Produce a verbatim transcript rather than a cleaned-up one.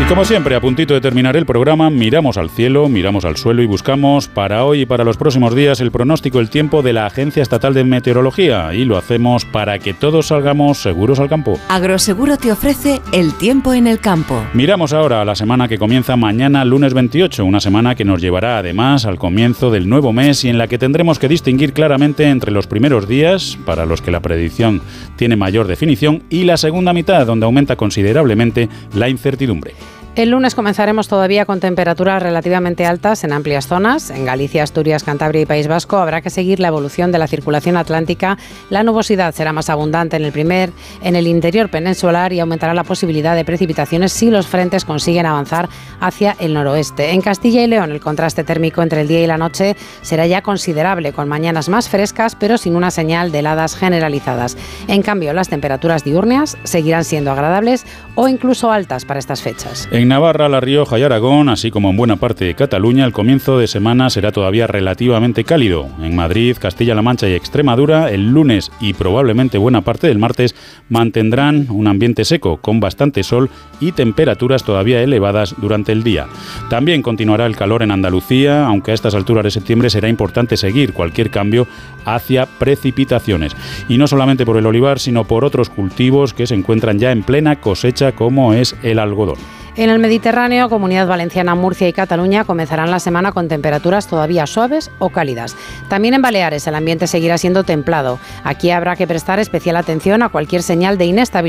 Como siempre, a puntito de terminar el programa, miramos al cielo, miramos al suelo y buscamos para hoy y para los próximos días el pronóstico del tiempo de la Agencia Estatal de Meteorología, y lo hacemos para que todos salgamos seguros al campo. Agroseguro te ofrece el tiempo en el campo. Miramos ahora a la semana que comienza mañana, lunes veintiocho, una semana que nos llevará además al comienzo del nuevo mes y en la que tendremos que distinguir claramente entre los primeros días, para los que la predicción tiene mayor definición, y la segunda mitad, donde aumenta considerablemente la incertidumbre. El lunes comenzaremos todavía con temperaturas relativamente altas en amplias zonas. En Galicia, Asturias, Cantabria y País Vasco habrá que seguir la evolución de la circulación atlántica. La nubosidad será más abundante en el primer, en el interior peninsular y aumentará la posibilidad de precipitaciones si los frentes consiguen avanzar hacia el noroeste. En Castilla y León, el contraste térmico entre el día y la noche será ya considerable, con mañanas más frescas, pero sin una señal de heladas generalizadas. En cambio, las temperaturas diurnas seguirán siendo agradables o incluso altas para estas fechas. En Navarra, La Rioja y Aragón, así como en buena parte de Cataluña, el comienzo de semana será todavía relativamente cálido. En Madrid, Castilla-La Mancha y Extremadura, el lunes y probablemente buena parte del martes mantendrán un ambiente seco, con bastante sol y temperaturas todavía elevadas durante el día. También continuará el calor en Andalucía, aunque a estas alturas de septiembre será importante seguir cualquier cambio hacia precipitaciones. Y no solamente por el olivar, sino por otros cultivos que se encuentran ya en plena cosecha, como es el algodón. En el Mediterráneo, Comunidad Valenciana, Murcia y Cataluña comenzarán la semana con temperaturas todavía suaves o cálidas. También en Baleares el ambiente seguirá siendo templado. Aquí habrá que prestar especial atención a cualquier señal de inestabilidad